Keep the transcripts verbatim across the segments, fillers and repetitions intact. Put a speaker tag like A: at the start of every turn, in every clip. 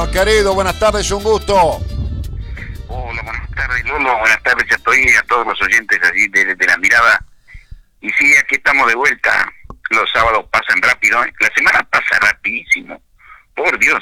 A: Lula, querido, buenas tardes, un gusto.
B: Hola, buenas tardes, Lolo, buenas tardes a todos y a todos los oyentes allí de, de La Mirada. Y sí, aquí estamos de vuelta. Los sábados pasan rápido, ¿eh? La semana pasa rapidísimo, por Dios.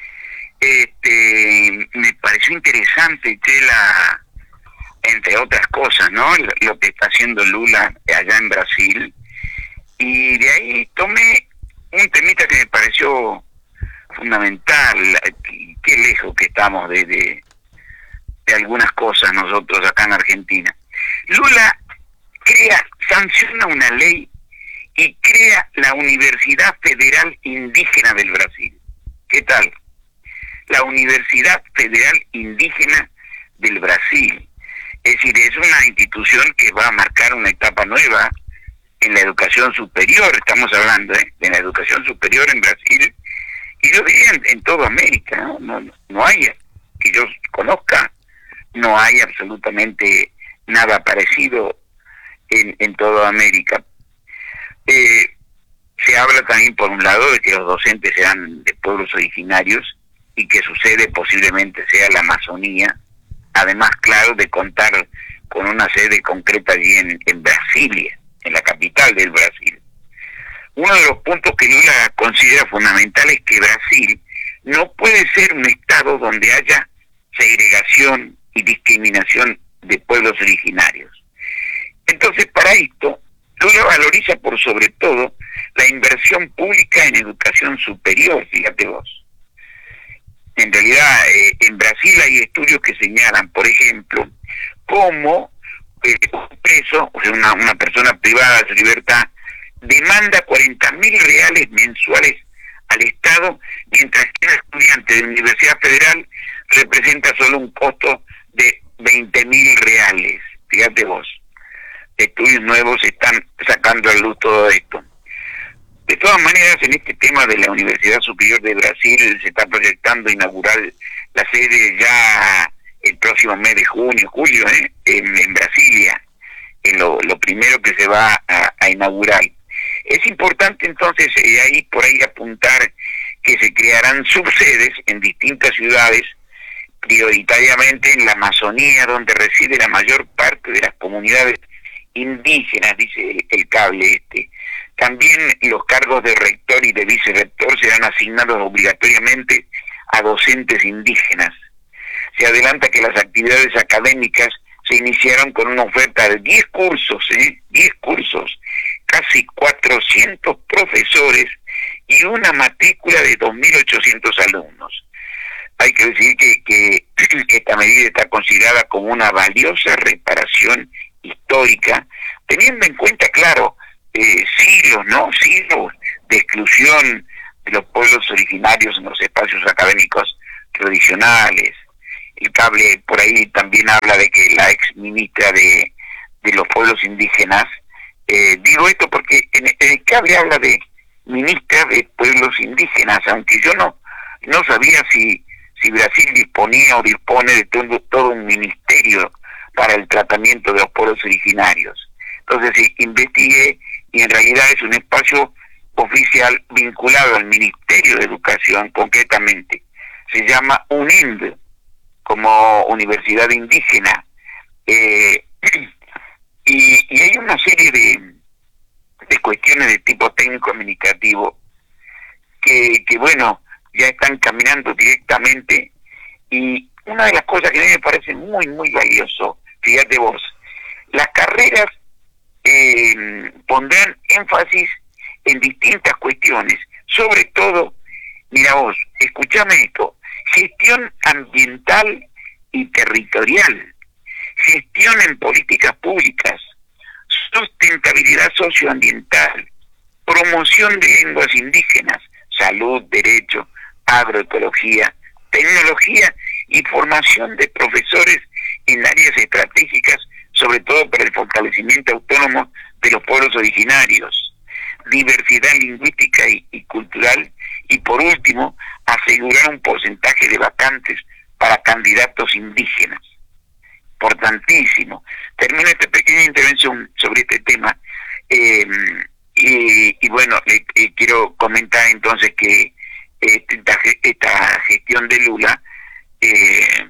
B: Este, me pareció interesante, Chela, entre otras cosas, ¿no? Lo, lo que está haciendo Lula allá en Brasil. Y de ahí tomé un temita que me pareció fundamental. Qué lejos que estamos de, de, de algunas cosas nosotros acá en Argentina. Lula crea, sanciona una ley y crea la Universidad Federal Indígena del Brasil. ¿Qué tal? La Universidad Federal Indígena del Brasil. Es decir, es una institución que va a marcar una etapa nueva en la educación superior, estamos hablando ¿eh? de la educación superior en Brasil, y yo diría en, en toda América, ¿no? No, no hay, que yo conozca, no hay absolutamente nada parecido en, en toda América. Eh, se habla también, por un lado, de que los docentes sean de pueblos originarios y que su sede posiblemente sea la Amazonía, además, claro, de contar con una sede concreta allí en, en Brasilia, en la capital del Brasil. Uno de los puntos que Lula considera fundamental es que Brasil no puede ser un estado donde haya segregación y discriminación de pueblos originarios. Entonces, para esto, Lula valoriza por sobre todo la inversión pública en educación superior, fíjate vos. En realidad, eh, en Brasil hay estudios que señalan, por ejemplo, cómo eh, un preso, o sea, una, una persona privada de su libertad, demanda cuarenta mil reales mensuales al Estado, mientras que un estudiante de la Universidad Federal representa solo un costo de veinte mil reales. Fíjate vos, estudios nuevos están sacando a luz todo esto. De todas maneras, en este tema de la Universidad Superior de Brasil se está proyectando inaugurar la sede ya el próximo mes de junio, julio, ¿eh? en, en Brasilia, en lo, lo primero que se va a, a inaugurar. Es importante entonces eh, ahí por ahí apuntar que se crearán subsedes en distintas ciudades, prioritariamente en la Amazonía, donde reside la mayor parte de las comunidades indígenas, dice el, el cable este. También los cargos de rector y de vicerrector serán asignados obligatoriamente a docentes indígenas. Se adelanta que las actividades académicas se iniciaron con una oferta de diez cursos, ¿eh? diez cursos, casi cuatrocientos profesores y una matrícula de dos mil ochocientos alumnos. Hay que decir que, que esta medida está considerada como una valiosa reparación histórica, teniendo en cuenta, claro, eh, siglos, ¿no? Siglos de exclusión de los pueblos originarios en los espacios académicos tradicionales. El cable por ahí también habla de que la ex ministra de, de los pueblos indígenas, eh, digo esto porque en, en el cable habla de ministra de pueblos indígenas, aunque yo no, no sabía si, si Brasil disponía o dispone de todo, todo un ministerio para el tratamiento de los pueblos originarios. Entonces sí, investigué y en realidad es un espacio oficial vinculado al Ministerio de Educación, concretamente. Se llama UNIND, como Universidad Indígena. Eh, y, y hay una serie de, de cuestiones de tipo técnico-administrativo que, que, bueno, ya están caminando directamente. Y una de las cosas que a mí me parece muy, muy valioso, fíjate vos, las carreras eh, pondrán énfasis en distintas cuestiones, sobre todo, mira vos, escuchame esto, gestión ambiental y territorial, gestión en políticas públicas, sustentabilidad socioambiental, promoción de lenguas indígenas, salud, derecho, agroecología, tecnología y formación de profesores en áreas estratégicas, sobre todo para el fortalecimiento autónomo de los pueblos originarios, diversidad lingüística y, y cultural, y por último, asegurar un porcentaje de vacantes para candidatos indígenas. Importantísimo. Termino esta pequeña intervención sobre este tema eh, y, y bueno, eh, eh, quiero comentar entonces que esta, esta gestión de Lula, eh,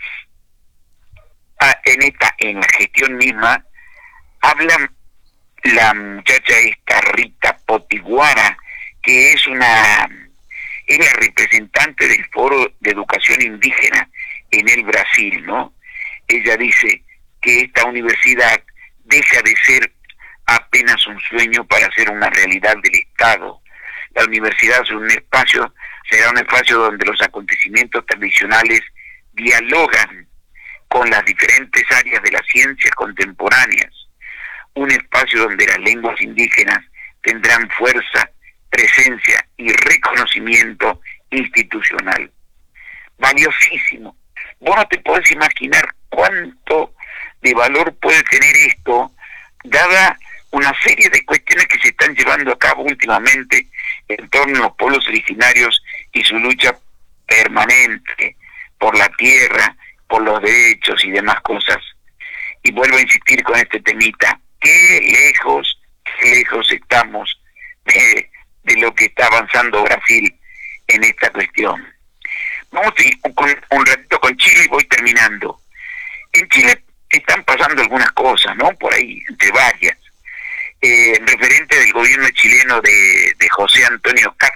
B: en esta en la gestión misma habla la muchacha esta Rita Potiguara, que es una es la representante del Foro de Educación Indígena en el Brasil, ¿no? Ella dice que esta universidad deja de ser apenas un sueño para ser una realidad del Estado. La universidad es un espacio, será un espacio donde los acontecimientos tradicionales dialogan con las diferentes áreas de las ciencias contemporáneas, un espacio donde las lenguas indígenas tendrán fuerza, presencia y reconocimiento institucional. Valiosísimo. Vos no te podés imaginar cuánto de valor puede tener esto, dada una serie de cuestiones que se están llevando a cabo últimamente en torno a los pueblos originarios y su lucha permanente por la tierra, por los derechos y demás cosas. Y vuelvo a insistir con este temita, qué lejos, qué lejos estamos de, de lo que está avanzando Brasil en esta cuestión. Vamos a ir con, un ratito con Chile y voy terminando. En Chile están pasando algunas cosas, ¿no? Por ahí, entre varias. Eh, referente del gobierno chileno de, de José Antonio Katz,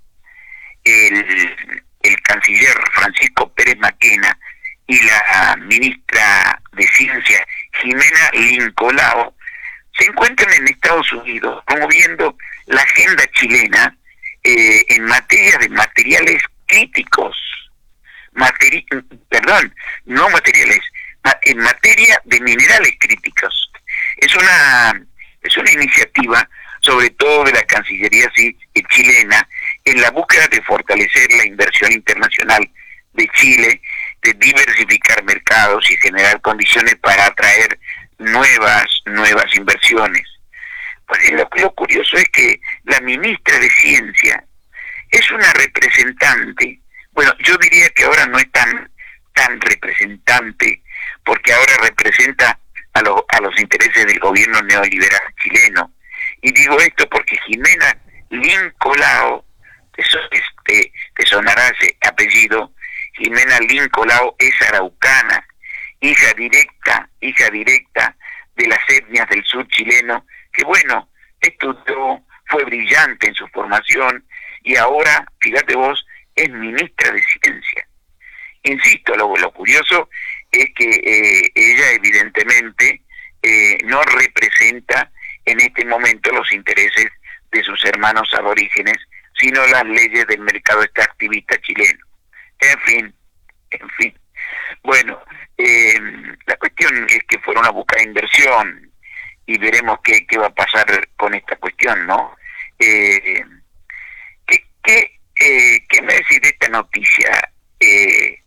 B: el, el canciller Francisco Pérez Maquena y la ministra de Ciencia Jimena Lincolao se encuentran en Estados Unidos promoviendo la agenda chilena eh, en materia de materiales críticos, materi perdón, no materiales, ma en materia de minerales críticos. Es una es una iniciativa, sobre todo de la Cancillería chilena, en la búsqueda de fortalecer la inversión internacional de Chile, de diversificar mercados y generar condiciones para atraer nuevas nuevas inversiones. Pues lo, lo curioso es que la ministra de Ciencia es una representante, bueno, yo diría que ahora no es tan tan representante, porque ahora representa a, lo, a los intereses del gobierno neoliberal chileno. Y digo esto porque Jimena Lincolao, eso este, te sonará ese apellido, Jimena Lincolao es araucana, hija directa, hija directa de las etnias del sur chileno, que bueno, estudió, fue brillante en su formación y ahora, fíjate vos, es ministra de Ciencia. Insisto, lo, lo curioso es que eh, ella evidentemente eh, no representa en este momento los intereses de sus hermanos aborígenes, sino las leyes del mercado extractivista chileno. En fin, en fin. Bueno, eh, la cuestión es que fueron a buscar inversión y veremos qué, qué va a pasar con esta cuestión, ¿no? Eh, ¿qué, qué, eh, ¿Qué me decís de esta noticia? Eh,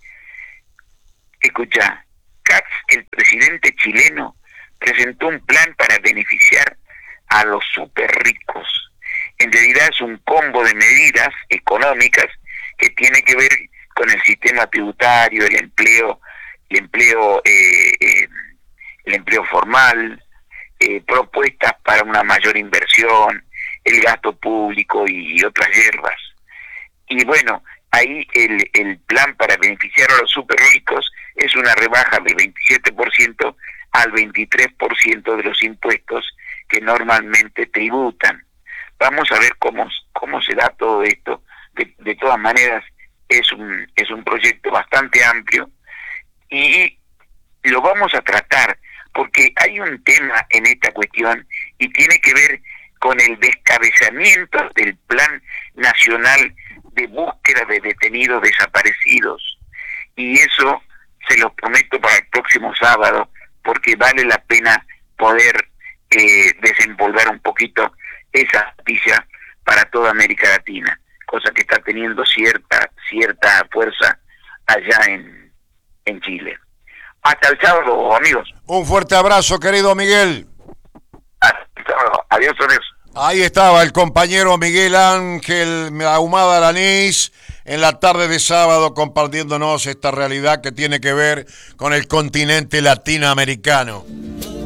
B: escucha, Katz, el presidente chileno, presentó un plan para beneficiar a los súper ricos. En realidad es un combo de medidas económicas que tiene que ver con el sistema tributario, el empleo, el empleo, eh, eh, el empleo formal, eh, propuestas para una mayor inversión, el gasto público y, y otras hierbas. Y bueno, ahí el, el plan para beneficiar a los super ricos es una rebaja del veintisiete por ciento al veintitrés por ciento de los impuestos que normalmente tributan. Vamos a ver cómo, cómo se da todo esto. De, de todas maneras, es un, es un proyecto bastante amplio y lo vamos a tratar porque hay un tema en esta cuestión y tiene que ver con el descabezamiento del Plan Nacional de Búsqueda de Detenidos Desaparecidos. Y eso se lo prometo para el próximo sábado, porque vale la pena poder eh, desenvolver un poquito esa noticia para toda América Latina, cosa que está teniendo cierta cierta fuerza allá en, en Chile. Hasta el sábado, amigos.
A: Un fuerte abrazo, querido Miguel.
B: Hasta el sábado. Adiós, adiós.
A: Ahí estaba el compañero Miguel Ángel Ahumada Alanís en la tarde de sábado compartiéndonos esta realidad que tiene que ver con el continente latinoamericano.